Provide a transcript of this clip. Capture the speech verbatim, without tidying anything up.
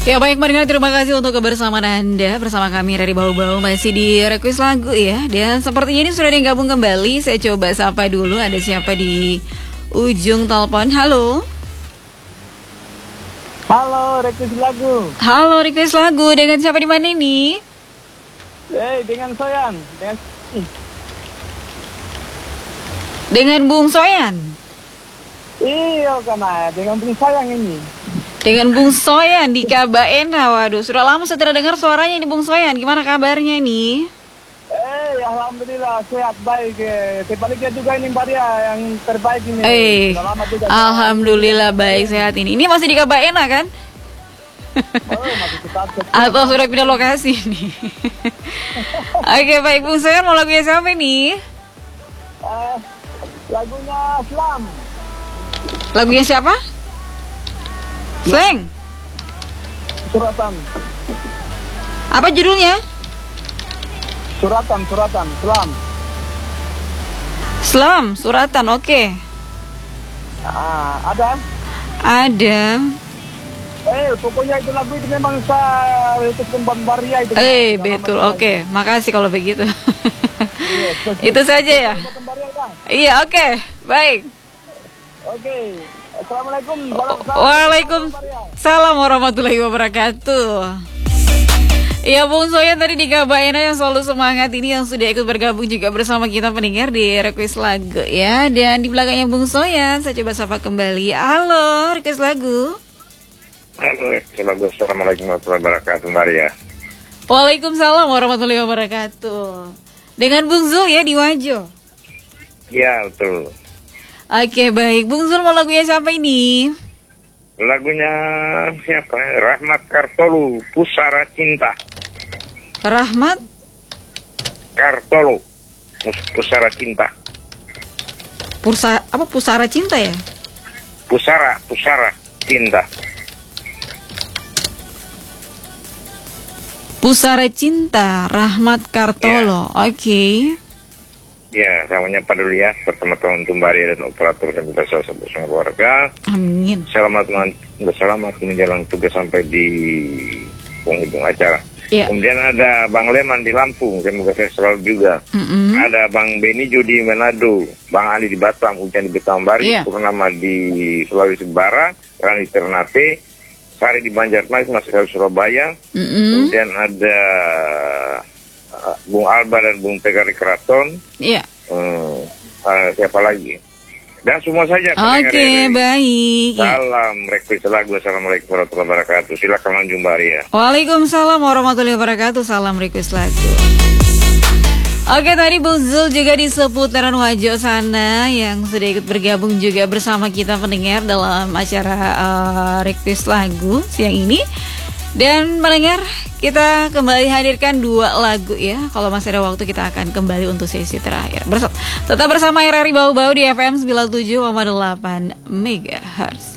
Ya baik pendengar, terima kasih untuk kebersamaan Anda bersama kami dari Bau-Bau masih di request lagu ya. Dan sepertinya ini sudah digabung kembali. Saya coba sapa dulu, ada siapa di ujung telepon. Halo. Halo, request lagu. Halo, request lagu dengan siapa di mana ini? Eh, hey, dengan Soyan, dengan Dengan Bung Soyan. Iya, karena dengan Bung Sayang ini. Dengan Bung Soyan di Kabaena. Waduh, sudah lama saya tidak dengar suaranya ini Bung Soyan. Gimana kabarnya nih? Eh, alhamdulillah sehat baik. Eh. Sebaliknya juga ini Maria yang terbaik ini. Eh, alhamdulillah baik sehat ini. Ini masih di Kabaena kan? Oh, masih tetap. Atau sudah pindah lokasi nih? Oke, baik Bung Soyan, mau lagunya siapa nih? Eh, lagunya Slam. Lagunya siapa? Slang. Suratan. Apa judulnya? Suratan, suratan, Slam. Slam, suratan, oke. Okay. Ah, ada? Ada. Eh, pokoknya itu lagu itu memang saya itu kembang Maria itu. Eh, betul, oke. Okay. Makasih kalau begitu. Yes, itu saja ya. Iya, oke, okay. Baik. Oke. Okay. Assalamualaikum. Waalaikumsalam warahmatullahi wabarakatuh. Ya, Bung Soyan tadi di Kabaena yang selalu semangat ini yang sudah ikut bergabung juga bersama kita pendengar di request lagu ya. Dan di belakangnya Bung Soyan, saya coba sapa kembali. Halo, request lagu. Halo, assalamualaikum warahmatullahi wabarakatuh, Maria. Waalaikumsalam warahmatullahi wabarakatuh. Dengan Bung Zul ya di Wajo. Ya, betul. Oke, baik. Bung Zul mau lagunya siapa ini? Lagunya siapa? Rahmat Kartolo, Pusara Cinta. Rahmat Kartolo, Pusara Cinta. Pursa apa Pusara Cinta ya? Pusara, Pusara Cinta. Pusara Cinta, Rahmat Kartolo. Ya. Oke. Okay. Ya, namanya Pak dulu ya, bersama teman Tumbari dan operator dan kita bersama keluarga. Amin. Selamat selamat menjalankan tugas sampai di penghujung acara. Ya. Kemudian ada Bang Leman di Lampung, semoga saya selalu juga. Mm-hmm. Ada Bang Beni di Manado, Bang Ali di Batam, Hujan di Betambari, ya. Purnama di Sulawesi Barat, Rani Ternate, Sari di Banjarmasin, masih dari Surabaya. Mm-hmm. Kemudian ada Bung Alba dan Bung Tegari Keraton. Iya. Hmm, uh, siapa lagi? Dan semua saja. Oke, okay, baik. Salam request lagu. Assalamualaikum warahmatullahi wabarakatuh. Silakan lanjut Mbak Ria. Waalaikumsalam warahmatullahi wabarakatuh. Salam request lagu. Oke, tadi Bung Zul juga di seputaran Wajo sana yang sudah ikut bergabung juga bersama kita pendengar dalam acara uh, request lagu siang ini. Dan mendengar, kita kembali hadirkan dua lagu ya. Kalau masih ada waktu kita akan kembali untuk sesi terakhir. Bersama, tetap bersama R R I Bau-Bau di F M sembilan puluh tujuh koma delapan Megahertz.